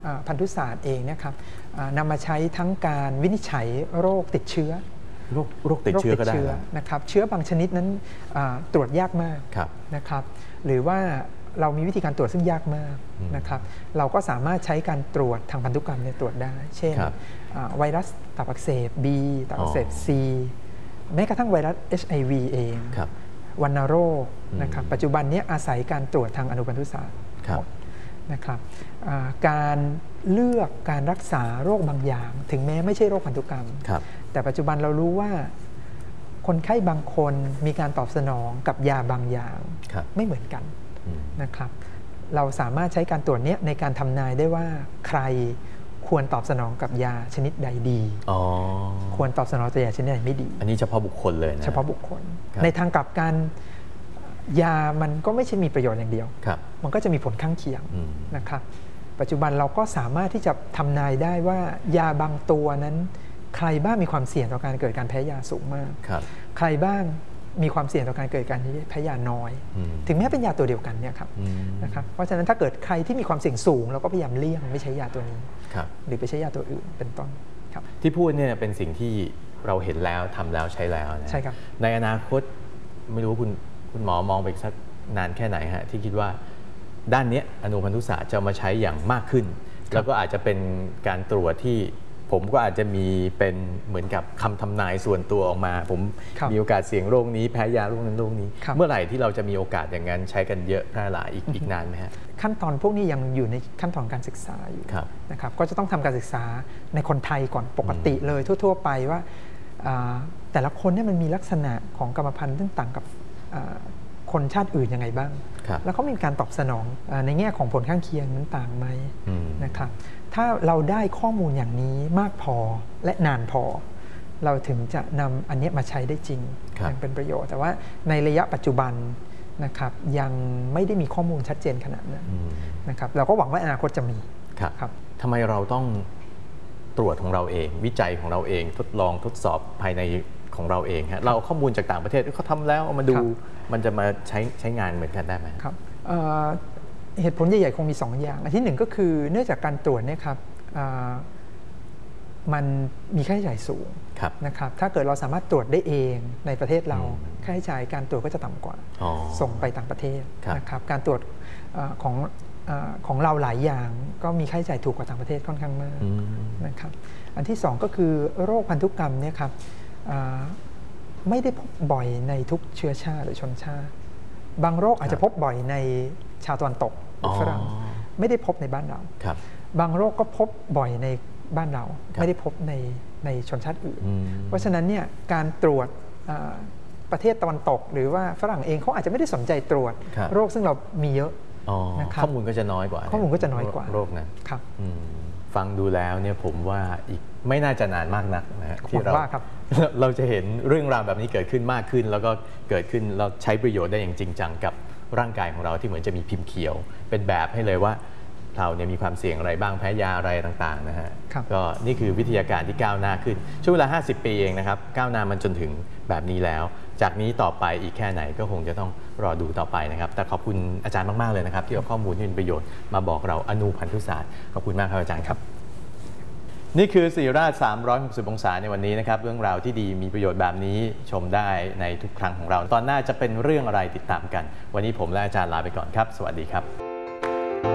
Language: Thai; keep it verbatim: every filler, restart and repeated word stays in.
พันธุศาสตร์เองนะครับนำมาใช้ทั้งการวินิจฉัยโรคติดเชื้อโรคโรคติดเชื้อก็ได้นะครับเชื้อบางชนิดนั้นตรวจยากมากนะครับหรือว่าเรามีวิธีการตรวจซึ่งยากมากนะครับเราก็สามารถใช้การตรวจทางพันธุกรรมเนี่ยตรวจได้เช่นไวรัสตับอักเสบ B ตับอักเสบ C แม้กระทั่งไวรัส เอช ไอ วี เองวัณโรคนะครับปัจจุบันนี้อาศัยการตรวจทางอนุพันธุศาสตร์นะครับการเลือกการรักษาโรคบางอย่างถึงแม้ไม่ใช่โรคพันธุกรรมแต่ปัจจุบันเรารู้ว่าคนไข้บางคนมีการตอบสนองกับยาบางอย่างไม่เหมือนกันนะครับเราสามารถใช้การตรวจนี้ในการทำนายได้ว่าใครควรตอบสนองกับยาชนิดใดดีควรตอบสนองต่อยาชนิดใดไม่ดีอันนี้เฉพาะบุคคลเลยนะเฉพาะบุคคลในทางกลับกันยามันก็ไม่ใช่มีประโยชน์อย่างเดียวมันก็จะมีผลข้างเคียงนะครับปัจจุบันเราก็สามารถที่จะทำนายได้ว่ายาบางตัวนั้นใครบ้างมีความเสี่ยงต่อการเกิดการแพ้ยาสูงมากใครบ้างมีความเสี่ยงต่อการเกิดการแพ้ยาน้อยถึงแม้เป็นยาตัวเดียวกันเนี่ยครับนะครับเพราะฉะนั้นถ้าเกิดใครที่มีความเสี่ยงสูงเราก็พยายามเลี่ยงไม่ใช้ยาตัวนี้หรือไปใช้ยาตัวอื่นเป็นต้นครับที่พูดเนี่ยเป็นสิ่งที่เราเห็นแล้วทำแล้วใช้แล้วนะใช่ครับในอนาคตไม่รู้คุณคุณหมอมองไปสักนานแค่ไหนฮะที่คิดว่าด้านนี้อนุพันธุศาสตร์จะมาใช้อย่างมากขึ้นแล้วก็อาจจะเป็นการตรวจที่ผมก็อาจจะมีเป็นเหมือนกับคำทำนายส่วนตัวออกมาผมมีโอกาสเสี่ยงโรคนี้แพ้ยาโรคนั้นโรคนี้เมื่อไหร่ที่เราจะมีโอกาสอย่างนั้นใช้กันเยอะแพร่หลายอีกอีกนานไหมฮะขั้นตอนพวกนี้ยังอยู่ในขั้นตอนการศึกษาอยู่นะครับก็จะต้องทำการศึกษาในคนไทยก่อนปกติเลยทั่วๆไปว่าแต่ละคนเนี่ยมันมีลักษณะของกรรมพันธุ์ที่ต่างกับคนชาติอื่นยังไงบ้างแล้วเขามีการตอบสนองในแง่ของผลข้างเคียงนั้นต่างไหมนะครับถ้าเราได้ข้อมูลอย่างนี้มากพอและนานพอเราถึงจะนำอันนี้มาใช้ได้จริงอย่างเป็นประโยชน์แต่ว่าในระยะปัจจุบันนะครับยังไม่ได้มีข้อมูลชัดเจนขนาดนั้นนะครับเราก็หวังว่าอนาคตจะมีครับทำไมเราต้องตรวจของเราเองวิจัยของเราเองทดลองทดสอบภายในของเราเองฮะเราเอาข้อมูลจากต่างประเทศเขาทำแล้วเอามาดูมันจะมาใช้ใช้งานเหมือนกันได้ไหมครับเหตุผลใหญ่ๆคงมีสองอย่างอันที่หนึ่งก็คือเนื่องจากการตรวจเนี่ยครับมันมีค่าใช้จ่ายสูงนะครับถ้าเกิดเราสามารถตรวจได้เองในประเทศเราค่าใช้จ่ายการตรวจก็จะต่ำกว่าส่งไปต่างประเทศนะครับการตรวจของของเราหลายอย่างก็มีค่าใช้จ่ายถูกกว่าต่างประเทศค่อนข้างมากนะครับอันที่สองก็คือโรคพันธุกรรมเนี่ยครับไม่ได้พบบ่อยในทุกเชื้อชาติหรือชนชาติบางโรคอาจจะพบบ่อยในชาวตะวันตกหรือฝรั่งไม่ได้พบในบ้านเราบางโรคก็พบบ่อยในบ้านเราไม่ได้พบในในชนชาติอื่นเพราะฉะนั้นเนี่ยการตรวจประเทศตะวันตกหรือว่าฝรั่งเองเขาอาจจะไม่ได้สนใจตรวจโรคซึ่งเรามีเยอะข้อมูลก็จะน้อยกว่าข้อมูลก็จะน้อยกว่าโรคนั้นฟังดูแล้วเนี่ยผมว่าอีกไม่น่าจะนานมากนักนะที่เราเราจะเห็นเรื่องราวแบบนี้เกิดขึ้นมากขึ้นแล้วก็เกิดขึ้นเราใช้ประโยชน์ได้อย่างจริงจังกับร่างกายของเราที่เหมือนจะมีพิมพ์เขียวเป็นแบบให้เลยว่าเราเนี่ยมีความเสี่ยงอะไรบ้างแพ้ยาอะไรต่างๆนะฮะก็นี่คือวิทยาการที่ก้าวหน้าขึ้นช่วงเวลาห้าสิบปีเองนะครับก้าวหน้ามันจนถึงแบบนี้แล้วจากนี้ต่อไปอีกแค่ไหนก็คงจะต้องรอดูต่อไปนะครับแต่ขอบคุณอาจารย์มากๆเลยนะครับที่เอาข้อมูลที่เป็นประโยชน์มาบอกเราอนุพันธุศาสตร์ขอบคุณมากครับอาจารย์ครับนี่คือศิริราชสามร้อยหกสิบองศาในวันนี้นะครับเรื่องราวที่ดีมีประโยชน์แบบนี้ชมได้ในทุกครั้งของเราตอนหน้าจะเป็นเรื่องอะไรติดตามกันวันนี้ผมและอาจารย์ลาไปก่อนครับสวัสดีครับ